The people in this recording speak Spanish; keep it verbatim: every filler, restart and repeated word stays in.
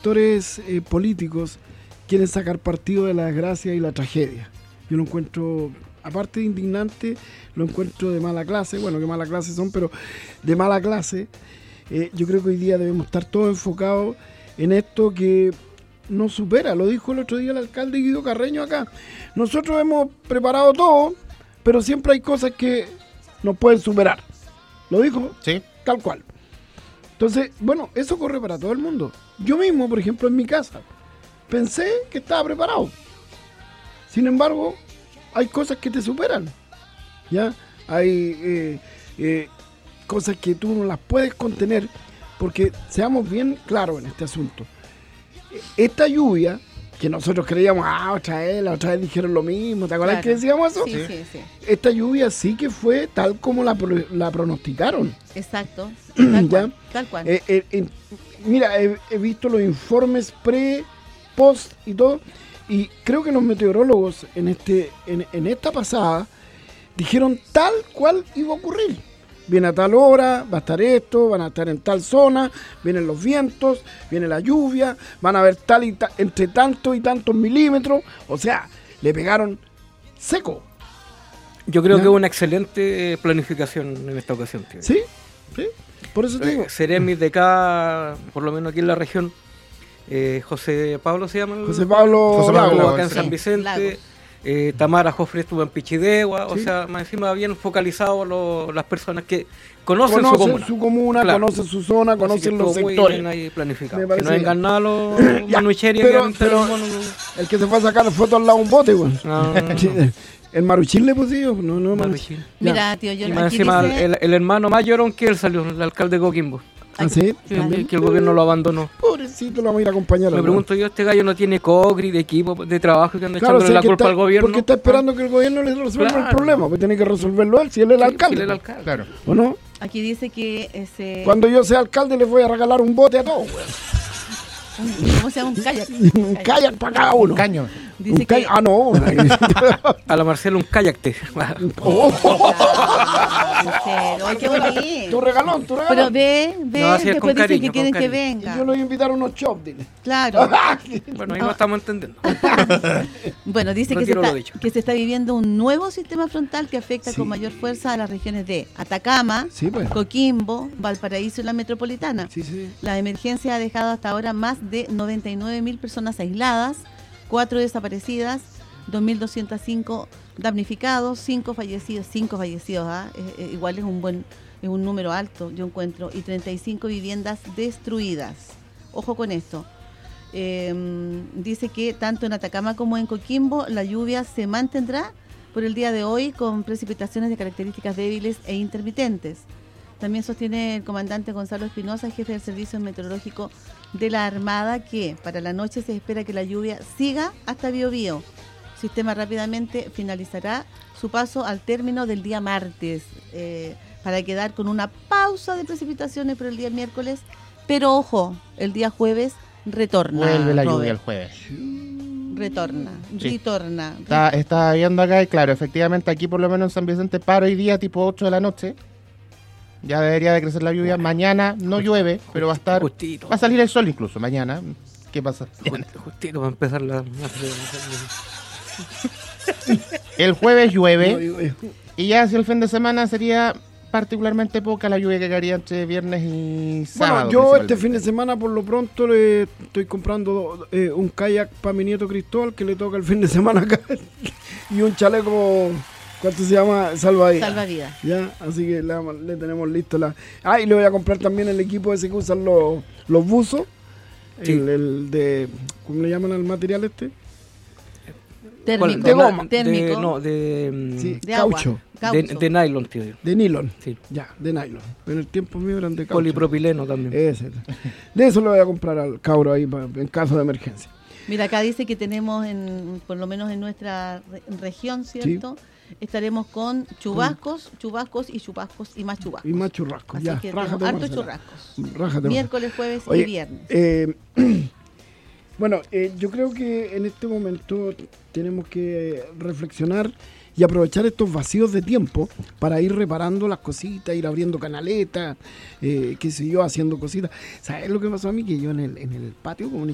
sectores eh, políticos quieren sacar partido de la desgracia y la tragedia. Yo lo encuentro, aparte de indignante, lo encuentro de mala clase. Bueno, que mala clase son, pero de mala clase. Eh, yo creo que hoy día debemos estar todos enfocados en esto que nos supera. Lo dijo el otro día el alcalde Guido Carreño acá. Nosotros hemos preparado todo, pero siempre hay cosas que nos pueden superar. Lo dijo sí, tal cual. Entonces, bueno, eso corre para todo el mundo. Yo mismo, por ejemplo, en mi casa, pensé que estaba preparado. Sin embargo, hay cosas que te superan. ¿Ya? Hay eh, eh, cosas que tú no las puedes contener, porque seamos bien claros en este asunto. Esta lluvia, que nosotros creíamos, ah, otra vez, la otra vez dijeron lo mismo, ¿te acuerdas claro. que decíamos eso? Sí, sí, sí. Esta lluvia sí que fue tal como la, la pronosticaron. Exacto. Tal ¿Ya? cual. Tal cual. Eh, eh, eh, mira, he, he visto los informes pre, post y todo, y creo que los meteorólogos en, este, en, en esta pasada dijeron tal cual iba a ocurrir. Viene a tal hora, va a estar esto, van a estar en tal zona, vienen los vientos, viene la lluvia, van a haber tal y ta, entre tantos y tantos milímetros. O sea, le pegaron seco. Yo creo ¿Ya? que hubo una excelente planificación en esta ocasión, tío. ¿Sí? ¿Sí? Por eso te digo. Eh, Seremis de acá, por lo menos aquí en la región, eh, José Pablo se llama. El, José Pablo José Pablo Lago. Lago, acá en sí. San Vicente. Lagos. Eh, Tamara Jofre estuvo en Pichidegua, Sí. o sea, más encima bien focalizado lo, las personas que conocen, Conocen su comuna. su comuna, Claro. conocen su zona, Así que conocen los estuvo muy sectores. bien ahí planificado. Me Que parece no bien. vengan nada los Ya, manuchería pero- que han pero- mono- El que se fue a sacar fotos al lado de un bote, güey. Ah. El Maruchín le puse yo. No, no, Maruchín. Ya. Mira, tío, yo Y más aquí encima dice... el, el hermano más llorón que él salió, el alcalde de Coquimbo. ¿Ah, sí? Sí, ¿También? que el gobierno lo abandonó. Pobrecito, lo vamos a ir a acompañar. Me ¿no? pregunto yo, este gallo no tiene cogri de equipo de trabajo que anda Claro, echándole o sea, la que culpa está- al gobierno. porque está esperando que el gobierno le resuelva Claro. el problema, pues tiene que resolverlo él, si él es el alcalde. Sí, él es el alcalde. claro. ¿O no? Aquí dice que ese... Cuando yo sea alcalde les voy a regalar un bote a todos, güey. un- ¿Cómo se llama? Un kayak. Un kayak para cada uno. Caño. Dice Un que... kayak- Ah, no. A la Marcela un kayak te. Ah, en serio. Ay, qué tu bonito. regalón, tu regalón. Pero ve, ve, No, así es, después con dicen cariño, que quieren con que cariño. venga. Yo lo voy a invitar a unos chops, dile. Claro. Bueno, ahí no estamos entendiendo. Bueno, dice que se, Retiro lo está, dicho. que se está viviendo un nuevo sistema frontal que afecta Sí. con mayor fuerza a las regiones de Atacama, Sí, pues. Coquimbo, Valparaíso y la metropolitana. Sí, sí. La emergencia ha dejado hasta ahora más de noventa y nueve mil personas aisladas, cuatro desaparecidas, dos mil doscientos cinco damnificados, cinco fallecidos, cinco fallecidos, ¿ah? Eh, eh, igual es un buen es un número alto, yo encuentro, y treinta y cinco viviendas destruidas. Ojo con esto. Eh, dice que tanto en Atacama como en Coquimbo la lluvia se mantendrá por el día de hoy con precipitaciones de características débiles e intermitentes. También sostiene el comandante Gonzalo Espinosa, jefe del Servicio Meteorológico de la Armada, que para la noche se espera que la lluvia siga hasta Biobío. El sistema rápidamente finalizará su paso al término del día martes, eh, para quedar con una pausa de precipitaciones por el día miércoles, pero ojo, el día jueves retorna. Vuelve la Robert. lluvia el jueves. Retorna, Sí. retorna. Está, está viendo acá y claro, efectivamente aquí por lo menos en San Vicente para hoy día tipo ocho de la noche. Ya debería de crecer la lluvia. Mañana no llueve, pero va a estar... Justito. Va a salir el sol incluso mañana. ¿Qué pasa? Justito, justito va a empezar la. El jueves No, llueve digo yo. y ya hacia el fin de semana sería particularmente poca la lluvia que caería entre viernes y sábado. Bueno, yo este principalmente. fin de semana por lo pronto le estoy comprando eh, un kayak para mi nieto Cristóbal que le toca el fin de semana acá y un chaleco, ¿cuánto se llama? Salvavidas. Salvavidas. Ya, así que le, vamos- le tenemos listo la... Ah, y le voy a comprar también el equipo ese que usan los, los buzos. Sí. El, el de... ¿Cómo le llaman al material este? Térmico. De goma. Térmico. De, no, de. mm, Sí, De agua. caucho. De, Caucho. de nylon, tío. De nylon. Sí. Ya, de nylon. En el tiempo mío eran de caucho. Polipropileno también. Ese. De eso le voy a comprar al cabro ahí pa- en caso de emergencia. Mira, acá dice que tenemos, en, por lo menos en nuestra re- región, ¿cierto? Estaremos con chubascos, chubascos y chubascos y más chubascos. Y más churrasco. Así Ya, que rájate, tenemos hartos Marcela. churrascos. Rájate, Miércoles, jueves Oye, y viernes. Eh, bueno, eh, yo creo que en este momento tenemos que reflexionar y aprovechar estos vacíos de tiempo para ir reparando las cositas, ir abriendo canaletas, eh, qué sé yo, haciendo cositas. ¿Sabes lo que pasó a mí? Que yo en el, en el patio, como